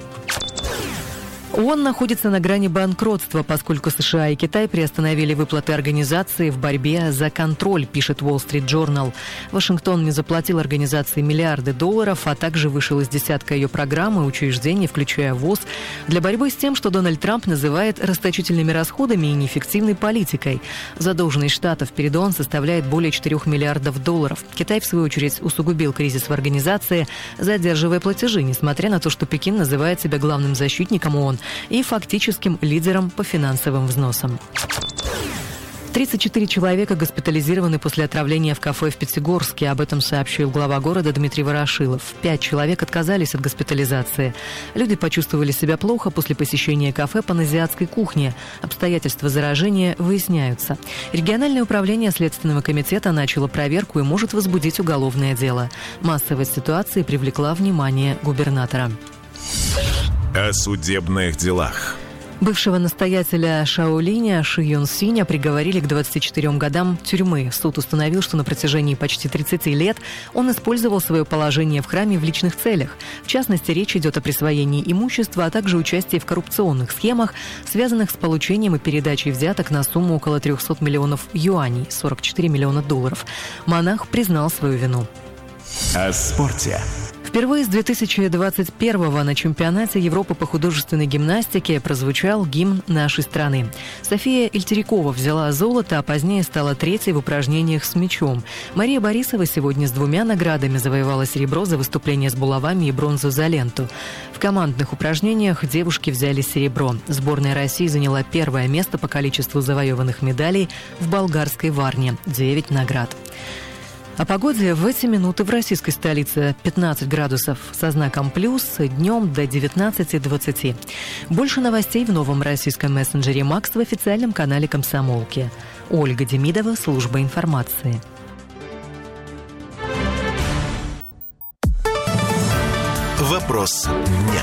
ООН находится на грани банкротства, поскольку США и Китай приостановили выплаты организации в борьбе за контроль, пишет Wall Street Journal. Вашингтон не заплатил организации миллиарды долларов, а также вышел из десятка ее программ и учреждений, включая ВОЗ, для борьбы с тем, что Дональд Трамп называет расточительными расходами и неэффективной политикой. Задолженность штатов перед ООН составляет более четырех миллиардов долларов. Китай, в свою очередь, усугубил кризис в организации, задерживая платежи, несмотря на то, что Пекин называет себя главным защитником ООН и фактическим лидером по финансовым взносам. тридцать четыре человека госпитализированы после отравления в кафе в Пятигорске. Об этом сообщил глава города Дмитрий Ворошилов. Пять человек отказались от госпитализации. Люди почувствовали себя плохо после посещения кафе по азиатской кухне. Обстоятельства заражения выясняются. Региональное управление Следственного комитета начало проверку и может возбудить уголовное дело. Массовость ситуации привлекла внимание губернатора. О судебных делах. Бывшего настоятеля Шаолиня Ши Юн Синя приговорили к двадцати четырем годам тюрьмы. Суд установил, что на протяжении почти тридцати лет он использовал свое положение в храме в личных целях. В частности, речь идет о присвоении имущества, а также участии в коррупционных схемах, связанных с получением и передачей взяток на сумму около трехсот миллионов юаней, сорок четыре миллиона долларов. Монах признал свою вину. О спорте. Впервые с две тысячи двадцать первого на чемпионате Европы по художественной гимнастике прозвучал гимн нашей страны. София Ильтерикова взяла золото, а позднее стала третьей в упражнениях с мячом. Мария Борисова сегодня с двумя наградами завоевала серебро за выступление с булавами и бронзу за ленту. В командных упражнениях девушки взяли серебро. Сборная России заняла первое место по количеству завоеванных медалей в болгарской Варне – девять наград. О погоде в эти минуты в российской столице пятнадцать градусов со знаком плюс, днем до девятнадцати двадцати. Больше новостей в новом российском мессенджере «Макс» в официальном канале «Комсомолки». Ольга Демидова, служба информации. Вопрос дня.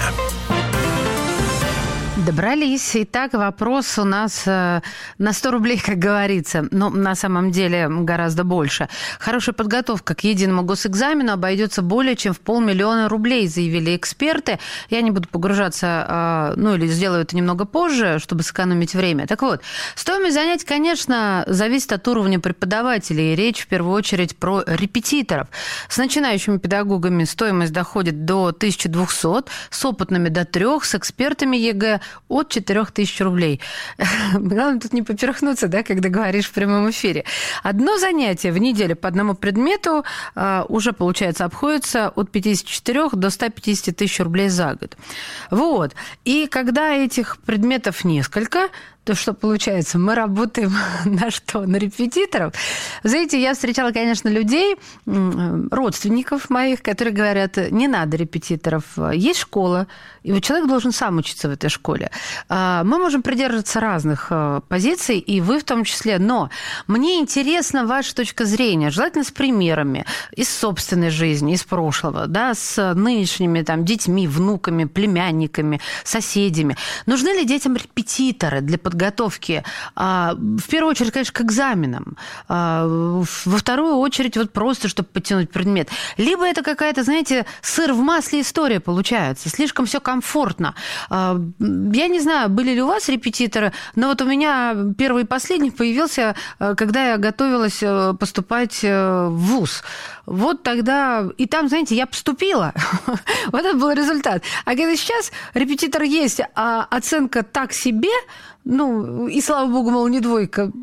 Добрались. Итак, вопрос у нас э, на сто рублей, как говорится. Но на самом деле гораздо больше. Хорошая подготовка к единому госэкзамену обойдется более чем в полмиллиона рублей, заявили эксперты. Я не буду погружаться, э, ну или сделаю это немного позже, чтобы сэкономить время. Так вот, стоимость занятий, конечно, зависит от уровня преподавателей. Речь в первую очередь про репетиторов. С начинающими педагогами стоимость доходит до тысячи двухсот, с опытными до трёх, с экспертами ЕГЭ от четырёх тысяч рублей. Главное тут не поперхнуться, да, когда говоришь в прямом эфире. Одно занятие в неделю по одному предмету а, уже, получается, обходится от пятидесяти четырёх до ста пятидесяти тысяч рублей за год. Вот. И когда этих предметов несколько, то что получается? Мы работаем на что? На репетиторов. Знаете, я встречала, конечно, людей, родственников моих, которые говорят, не надо репетиторов, есть школа, и вот человек должен сам учиться в этой школе. Мы можем придерживаться разных позиций, и вы в том числе, но мне интересна ваша точка зрения, желательно с примерами из собственной жизни, из прошлого, да, с нынешними там, детьми, внуками, племянниками, соседями. Нужны ли детям репетиторы для подготовки? подготовки, в первую очередь, конечно, к экзаменам, во вторую очередь вот просто, чтобы подтянуть предмет. Либо это какая-то, знаете, сыр в масле история получается, слишком все комфортно. Я не знаю, были ли у вас репетиторы, но вот у меня первый и последний появился, когда я готовилась поступать в вуз. Вот тогда... И там, знаете, я поступила. Вот это был результат. А когда сейчас репетитор есть, а оценка так себе, ну, и слава богу, мол, не двойка,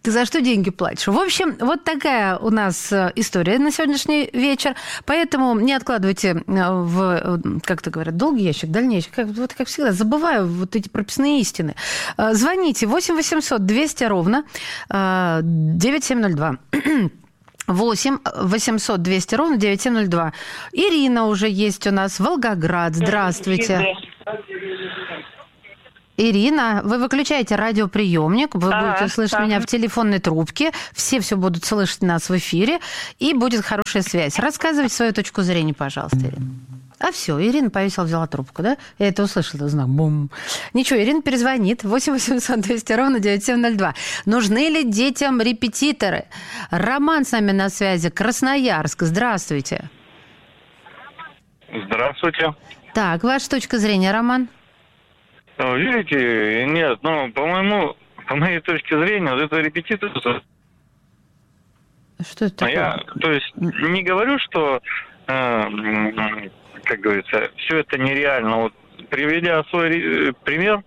Ты за что деньги платишь? В общем, вот такая у нас история на сегодняшний вечер. Поэтому не откладывайте в, как это говорят, долгий ящик, дальний ящик. Как, вот как всегда, забываю вот эти прописные истины. Звоните восемь восемьсот двести ровно девять семь ноль два. восемь восемьсот двести ровно девять семь ноль два. Ирина уже есть у нас. Волгоград. Здравствуйте. Ирина, вы выключаете радиоприемник, вы да, будете слышать да. меня в телефонной трубке, все все будут слышать нас в эфире, и будет хорошая связь. Рассказывайте свою точку зрения, пожалуйста, Ирина. А все, Ирина повесила, взяла трубку, да? Я это услышала, знак, бум. Ничего, Ирина перезвонит. восемь восемьсот двести ровно девять семь ноль два. Нужны ли детям репетиторы? Роман с нами на связи, Красноярск. Здравствуйте. Здравствуйте. Так, ваша точка зрения, Роман? Видите, нет, ну, по-моему, по моей точке зрения, вот это репетиторство... Что это такое? Я, то есть, не говорю, что, э, как говорится, все это нереально. Вот, приведя свой пример,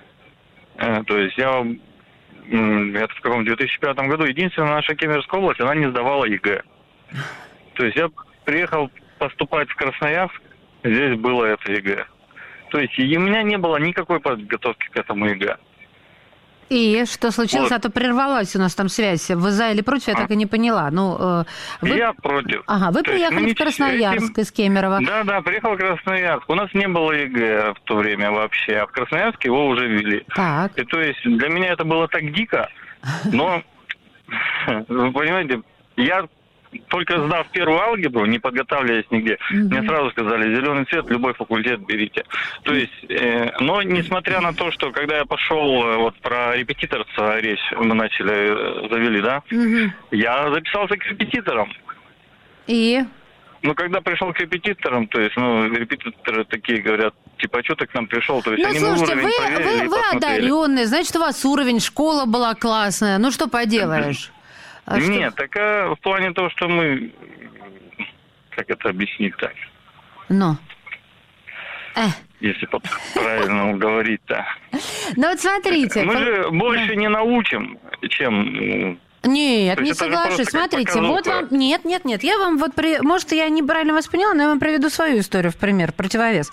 э, то есть, я вам, это в каком две тысячи пятом году, единственная наша Кемеровская область, она не сдавала ЕГЭ. То есть, я приехал поступать в Красноярск, здесь было это ЕГЭ. То есть, и у меня не было никакой подготовки к этому ЕГЭ. И что случилось? Вот. А то прервалась у нас там связь. Вы за или против, я а. так и не поняла. Ну, вы... Я против. Ага, вы то приехали есть, в Красноярск этим... из Кемерово. Да, да, приехал в Красноярск. У нас не было ЕГЭ в то время вообще, а в Красноярске его уже ввели. Так. И то есть для меня это было так дико, но, вы понимаете, я... Только сдав первую алгебру, не подготавливаясь нигде, mm-hmm. мне сразу сказали, зеленый цвет, любой факультет берите. То есть, э, но несмотря на то, что когда я пошел, вот про репетиторство речь мы начали, завели, да, mm-hmm. я записался к репетиторам. И? Ну, когда пришел к репетиторам, то есть, ну, репетиторы такие говорят, типа, а что ты к нам пришел? То есть, ну, они слушайте, уровень вы, проверили, вы, вы одаренные, значит, у вас уровень, школа была классная, ну, что поделаешь? А Нет, что? так а, в плане того, что мы... Как это объяснить так? Ну? Э. Если правильно говорить-то. Ну вот смотрите. Мы же больше не научим, чем... Нет, не соглашусь. Смотрите, вот вам... Нет, нет, нет. Я вам вот... При... Может, я неправильно вас поняла, но я вам приведу свою историю в пример, противовес.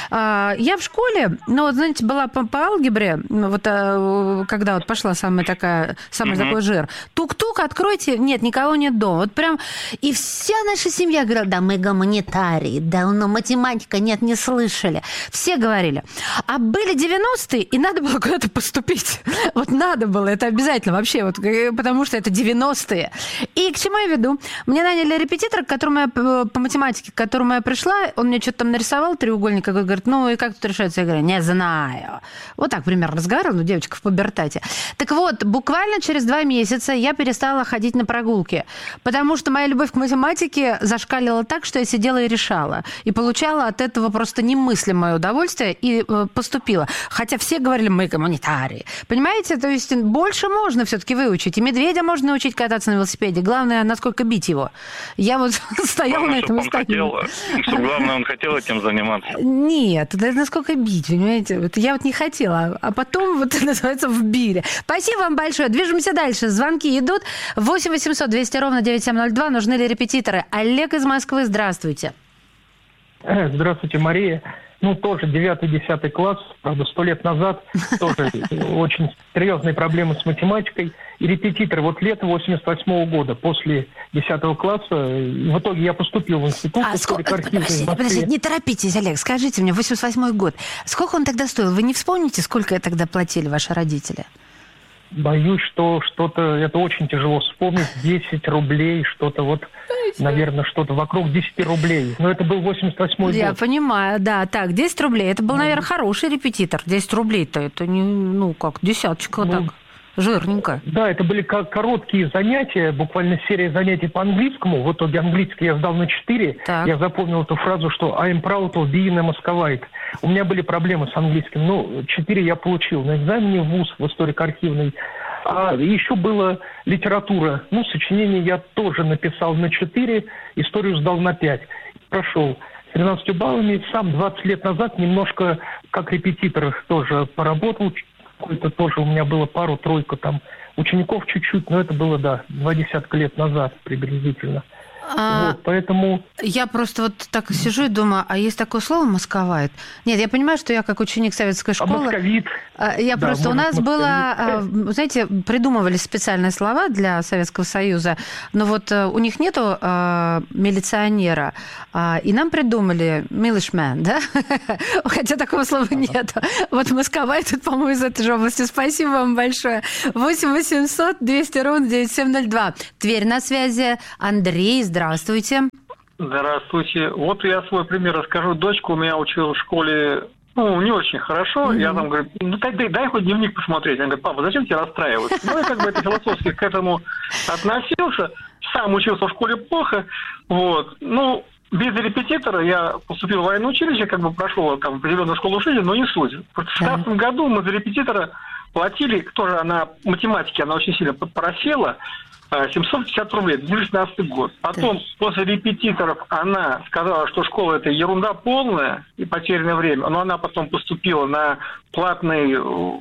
Я в школе, ну, вот, знаете, была по, по алгебре, вот когда вот пошла самая такая, самый mm-hmm. такой жир. Тук-тук, откройте. Нет, никого нет дома. Вот прям... И вся наша семья говорила, да мы гуманитарии, да, ну, математика, нет, не слышали. Все говорили. А были девяностые, и надо было куда-то поступить. Вот надо было, это обязательно вообще, вот, потому что это девяностые. И к чему я веду? Мне наняли репетитора, к которому я, по математике, к которому я пришла, он мне что-то там нарисовал, треугольник, и говорит, ну и как тут решается? Я говорю, не знаю. Вот так примерно разговаривала, ну, девочка в пубертате. Так вот, буквально через два месяца я перестала ходить на прогулки, потому что моя любовь к математике зашкалила так, что я сидела и решала. И получала от этого просто немыслимое удовольствие и поступила. Хотя все говорили, мы гуманитарии. Понимаете? То есть больше можно все-таки выучить. И медведя можно научить кататься на велосипеде. Главное, насколько бить его. Я вот стояла на этом стадии. Главное, он хотел этим заниматься. Нет, это насколько бить, понимаете? Вот я вот не хотела. А потом вот это называется вбили. Спасибо вам большое. Движемся дальше. Звонки идут. восемь восемьсот двести ровно девять семь ноль два. Нужны ли репетиторы? Олег из Москвы, здравствуйте. Здравствуйте, Мария. Ну, тоже девятый-десятый класс, правда, сто лет назад, тоже очень серьезные проблемы с математикой. И репетитор, вот лето восемьдесят восьмого года, после десятого класса, в итоге я поступил в институт. А сколько, подождите, подождите, не торопитесь, Олег, скажите мне, восемьдесят восьмой год, сколько он тогда стоил? Вы не вспомните, сколько тогда платили ваши родители? Боюсь, что что-то, это очень тяжело вспомнить, десять рублей, что-то вот, наверное, что-то вокруг десять рублей. Но это был восемьдесят восьмой год. Я понимаю, да. Так, десять рублей, это был, наверное, хороший репетитор. десять рублей-то, это не, ну, как, десяточка, ну, так, жирненько. Да, это были короткие занятия, буквально серия занятий по английскому. В итоге английский я сдал на четыре. Так. Я запомнил эту фразу, что I'm proud of being a Muscovite. У меня были проблемы с английским. Ну, четыре я получил на экзамене в ВУЗ, в историко-архивной. А еще была литература. Ну, сочинение я тоже написал на четыре, историю сдал на пять. Прошел с тринадцатью баллами. Сам двадцать лет назад немножко как репетитор тоже поработал. Какой-то тоже у меня было пару-тройку там Учеников чуть-чуть, но это было, да, два десятка лет назад приблизительно. А, вот, поэтому... Я просто вот так сижу и думаю, а есть такое слово «московает»? Нет, я понимаю, что я как ученик советской школы... А московит. Я да, просто... У нас московит. было... Знаете, придумывали специальные слова для Советского Союза, но вот у них нету а, милиционера, а, и нам придумали «милишмен», да? Хотя такого слова нету. Вот «московает» тут, по-моему, из этой же области. Спасибо вам большое. восемь восемьсот двести ровно девяносто семь ноль два. Тверь на связи. Андрей, здравствуйте. Здравствуйте. Вот я свой пример расскажу. Дочка у меня училась в школе, ну, не очень хорошо. Mm-hmm. Я там говорю, ну, дай, дай, дай хоть дневник посмотреть. Она говорит, папа, зачем тебе расстраиваться? Ну, я как бы это философски к этому относился. Сам учился в школе плохо. Вот. Ну, без репетитора я поступил в военное училище, как бы прошел там определенную школу жизни, но не суть. В две тысячи шестнадцатом году мы за репетитора платили, тоже она математике, она очень сильно просела, семьсот пятьдесят рублей, две тысячи шестнадцатый год. Потом, да. после репетиторов, она сказала, что школа – это ерунда полная и потерянное время. Но она потом поступила на платный,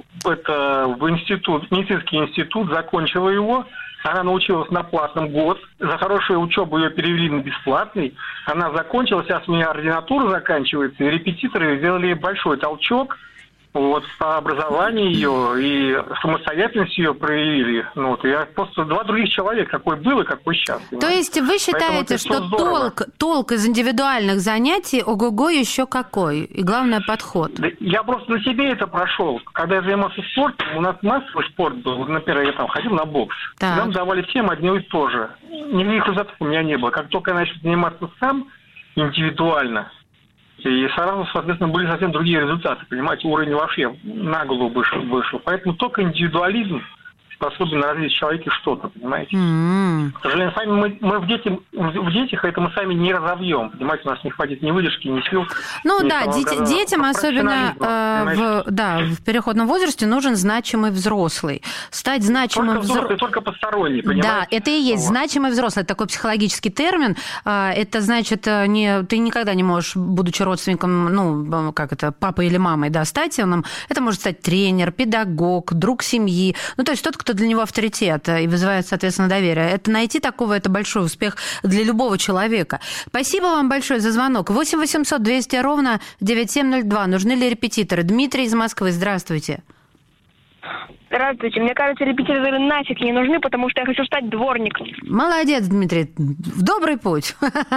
это, в институт, медицинский институт, закончила его. Она научилась на платном год. За хорошую учебу ее перевели на бесплатный. Она закончила, сейчас у меня ординатура заканчивается, и репетиторы сделали ей большой толчок. Вот, по образованию ее и самостоятельность ее проявили. Ну, вот, я просто два других человека, какой был и какой сейчас. То есть вы считаете, что толк, толк из индивидуальных занятий ого-го еще какой? И главное, подход. Да, я просто на себе это прошел. Когда я занимался спортом, у нас массовый спорт был. Например, я там ходил на бокс. Так. Нам давали всем одно и то же. Никаких результатов у меня не было. Как только я начал заниматься сам, индивидуально, и сразу, соответственно, были совсем другие результаты. Понимаете, уровень вообще на голову вышел. вышел. Поэтому только индивидуализм способен развить в человеке что-то, понимаете? Mm-hmm. К сожалению, сами мы, мы в, дети, в детях это мы сами не разовьем. Понимаете, у нас не хватит ни выдержки, ни сил. Ну ни да, дети, детям, особенно э, в, да, в переходном возрасте, нужен значимый взрослый. Стать значимым взрослым. Только, только посторонний, понимаете? Да, это и есть вот. Значимый взрослый. Это такой психологический термин. Это значит, не, ты никогда не можешь, будучи родственником, ну, как это, папой или мамой, да, стать он. Это может стать тренер, педагог, друг семьи. Ну, то есть тот, кто для него авторитет и вызывает, соответственно, доверие. Это найти такого, это большой успех для любого человека. Спасибо вам большое за звонок. восемь восемьсот двести ровно девяносто семь ноль два. Нужны ли репетиторы? Дмитрий из Москвы, здравствуйте. Здравствуйте. Мне кажется, репетиторы нафиг не нужны, потому что я хочу стать дворником. Молодец, Дмитрий. В добрый путь.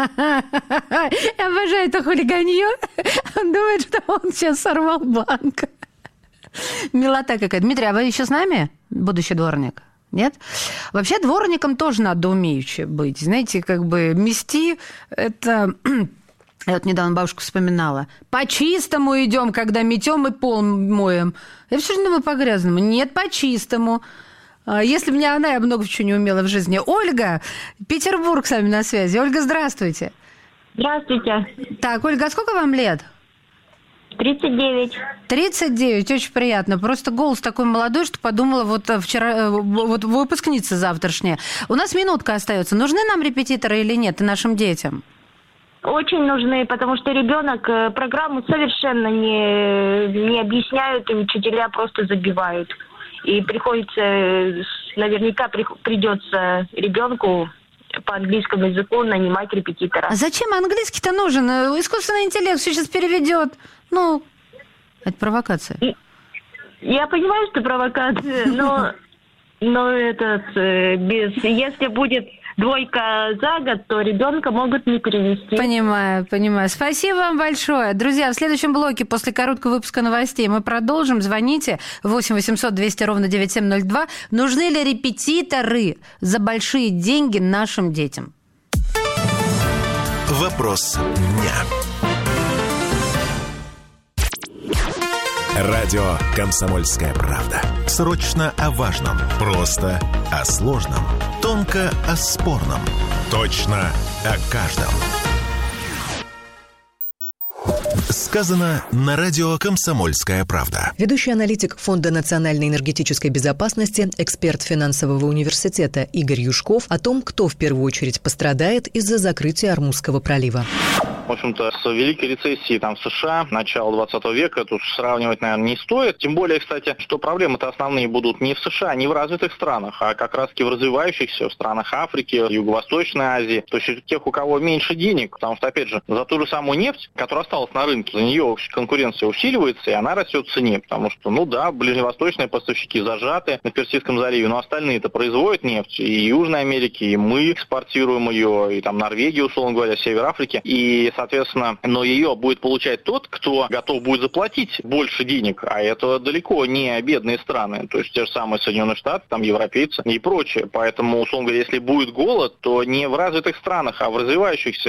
Я обожаю это хулиганье. Он думает, что он сейчас сорвал банк. Милота какая. Дмитрий, а вы еще с нами? Будущий дворник? Нет? Вообще дворником тоже надо умеючи быть. Знаете, как бы мести это... Я вот недавно бабушку вспоминала. По-чистому идем, когда метем и пол моем. Я все же думаю по-грязному. Нет, по-чистому. Если бы не она, я много чего не умела в жизни. Ольга, Петербург с вами на связи. Ольга, здравствуйте. Здравствуйте. Так, Ольга, а сколько вам лет? тридцать девять. тридцать девять, очень приятно. Просто голос такой молодой, что подумала, вот вчера, вот выпускница завтрашняя. У нас минутка остается. Нужны нам репетиторы или нет, и нашим детям? Очень нужны, потому что ребенок программу совершенно не, не объясняют, и учителя просто забивают. И приходится, наверняка придется ребенку по английскому языку нанимать репетитора. А зачем английский-то нужен? Искусственный интеллект все сейчас переведет. Ну, это провокация. Я понимаю, что провокация, но, но этот, без, если будет двойка за год, то ребенка могут не перевести. Понимаю, понимаю. Спасибо вам большое. Друзья, в следующем блоке после короткого выпуска новостей мы продолжим. Звоните восемь восемьсот двести ровно девяносто семь ноль два. Нужны ли репетиторы за большие деньги нашим детям? Вопрос дня. Радио «Комсомольская правда». Срочно о важном. Просто о сложном. Тонко о спорном. Точно о каждом. Сказано на радио «Комсомольская правда». Ведущий аналитик Фонда национальной энергетической безопасности, эксперт финансового университета Игорь Юшков о том, кто в первую очередь пострадает из-за закрытия Ормузского пролива. в общем-то, с великой рецессией там, в США начала двадцатого века тут сравнивать, наверное, не стоит. Тем более, кстати, что проблемы-то основные будут не в США, не в развитых странах, а как раз-таки в развивающихся, в странах Африки, Юго-Восточной Азии. То есть тех, у кого меньше денег, потому что, опять же, за ту же самую нефть, которая осталась на рынке, за нее конкуренция усиливается, и она растет в цене, потому что, ну да, ближневосточные поставщики зажаты на Персидском заливе, но остальные-то производят нефть, и Южной Америки, и мы экспортируем ее, и там Норвегия, условно говоря, Север Африки, и, соответственно, но ее будет получать тот, кто готов будет заплатить больше денег, а это далеко не бедные страны, то есть те же самые Соединенные Штаты, там европейцы и прочее, поэтому, условно говоря, если будет голод, то не в развитых странах, а в развивающихся